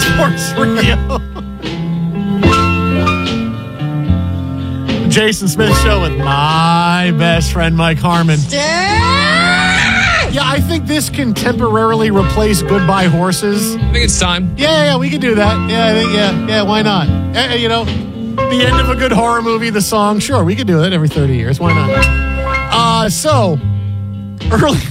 Sports Radio. Jason Smith Show with my best friend, Mike Harmon. Yeah, I think this can temporarily replace Goodbye Horses. I think it's time. Yeah, we can do that. Yeah, I think, yeah, why not? The end of a good horror movie, the song, sure, we could do it every 30 years. Why not? So, earlier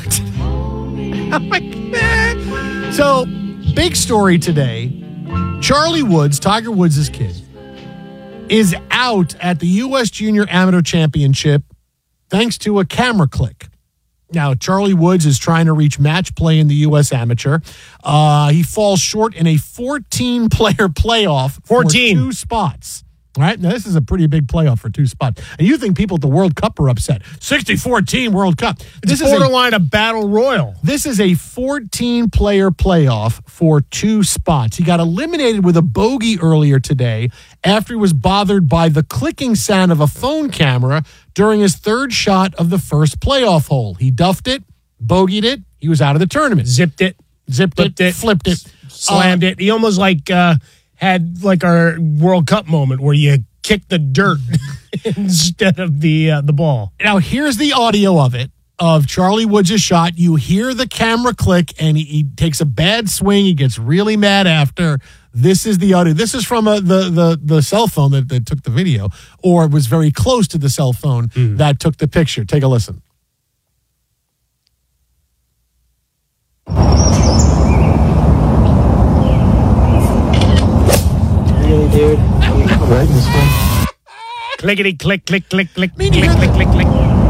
today. So, big story today. Charlie Woods, Tiger Woods' kid, is out at the U.S. Junior Amateur Championship thanks to a camera click. Now, Charlie Woods is trying to reach match play in the U.S. Amateur. He falls short in a 14-player playoff for 2 spots. All right, now this is a pretty big playoff for 2 spots. And you think people at the World Cup are upset. 64-team World Cup. This is borderline a battle royal. This is a 14-player playoff for 2 spots. He got eliminated with a bogey earlier today after he was bothered by the clicking sound of a phone camera during his 3rd shot of the first playoff hole. He duffed it, bogeyed it. He was out of the tournament. Zipped it, flipped it, slammed it. He almost had like our World Cup moment where you kick the dirt instead of the ball. Now, here's the audio of it, of Charlie Woods' shot. You hear the camera click, and he takes a bad swing. He gets really mad after. This is the audio. This is from the cell phone that took the video, or was very close to the cell phone that took the picture. Take a listen. Really, dude? Right this way. Clickety click, click, click, click, click, click, click, click.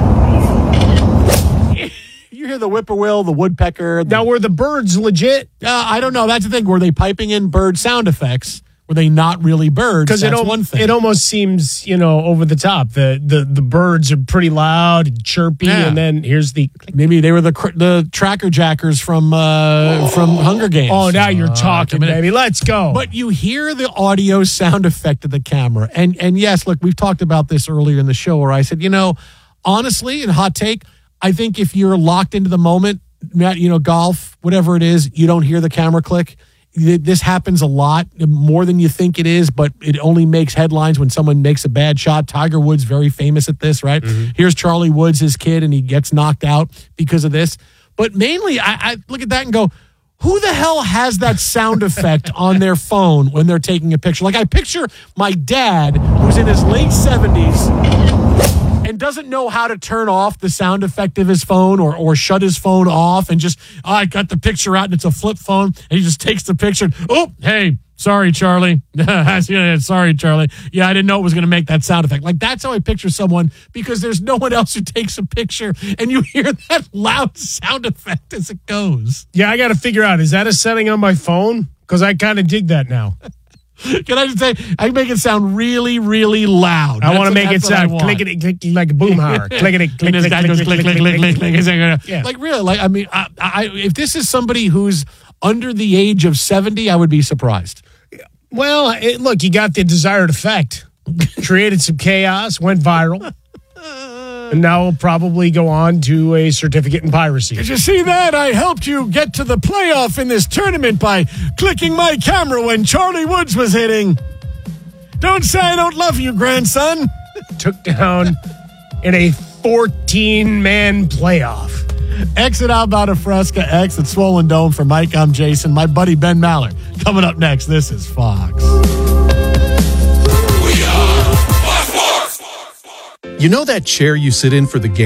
You hear the whippoorwill, the woodpecker. Now, were the birds legit? I don't know. That's the thing. Were they piping in bird sound effects? Were they not really birds? Because one thing. It almost seems, over the top. The birds are pretty loud and chirpy, and then here's the... Maybe they were the tracker jackers from Hunger Games. Oh, now you're talking, baby. Let's go. But you hear the audio sound effect of the camera. And yes, look, we've talked about this earlier in the show where I said, honestly, in hot take, I think if you're locked into the moment, Matt, golf, whatever it is, you don't hear the camera click. This happens a lot, more than you think it is, but it only makes headlines when someone makes a bad shot. Tiger Woods, very famous at this, right? Mm-hmm. Here's Charlie Woods, his kid, and he gets knocked out because of this. But mainly, I look at that and go, who the hell has that sound effect on their phone when they're taking a picture? Like, I picture my dad, who's in his late 70s, and doesn't know how to turn off the sound effect of his phone or shut his phone off and just, I got the picture out and it's a flip phone and he just takes the picture. Oh, hey, sorry, Charlie. Sorry, Charlie. Yeah, I didn't know it was going to make that sound effect. Like, that's how I picture someone, because there's no one else who takes a picture and you hear that loud sound effect as it goes. Yeah, I got to figure out, is that a setting on my phone? Because I kind of dig that now. Can I just say, I make it sound really, really loud. I want to make it sound clickety click like a boomhauer. Clickety click, click, click, click, click, click. Yeah. Like, really, like, I mean, if this is somebody who's under the age of 70, I would be surprised. Well, look, you got the desired effect. Created some chaos, went viral. And now we'll probably go on to a certificate in piracy. Did you see that? I helped you get to the playoff in this tournament by clicking my camera when Charlie Woods was hitting. Don't say I don't love you, grandson. Took down in a 14-man playoff. Exit Outbound of Fresca, X at Swollen Dome. For Mike, I'm Jason. My buddy Ben Maller. Coming up next, this is Fox. You know that chair you sit in for the game?